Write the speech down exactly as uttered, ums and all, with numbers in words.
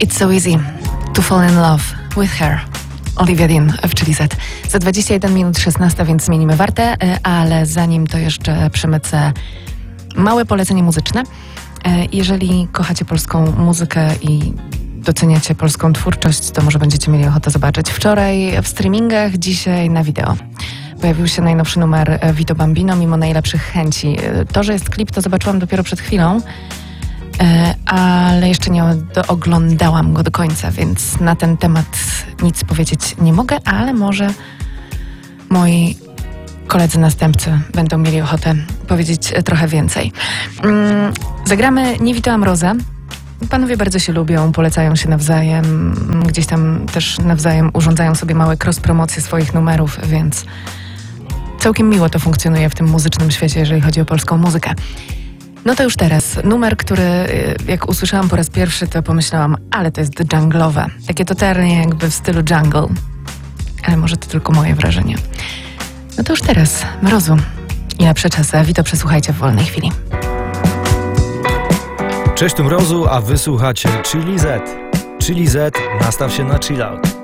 It's so easy to fall in love with her. Olivia Dean w Chili Z. Za dwadzieścia jeden minut szesnasta, więc zmienimy wartę, ale zanim to jeszcze przemycę małe polecenie muzyczne. Jeżeli kochacie polską muzykę i doceniacie polską twórczość, to może będziecie mieli ochotę zobaczyć. Wczoraj w streamingach, dzisiaj na wideo. Pojawił się najnowszy numer Vito Bambino, mimo najlepszych chęci. To, że jest klip, to zobaczyłam dopiero przed chwilą, ale jeszcze nie oglądałam go do końca, więc na ten temat nic powiedzieć nie mogę, ale może moi koledzy następcy będą mieli ochotę powiedzieć trochę więcej. Zagramy Nie Vito Amorose. Panowie bardzo się lubią, polecają się nawzajem, gdzieś tam też nawzajem urządzają sobie małe cross-promocje swoich numerów, więc całkiem miło to funkcjonuje w tym muzycznym świecie, jeżeli chodzi o polską muzykę. No to już teraz numer, który jak usłyszałam po raz pierwszy, to pomyślałam, ale to jest dżunglowe. Takie totalnie jakby w stylu jungle. Ale może to tylko moje wrażenie. No to już teraz, Mrozu i lepsze czasy. Vito, przesłuchajcie w wolnej chwili. Cześć, tu Mrozu, a wysłuchacie Chili Z. Chili Z, nastaw się na chill out.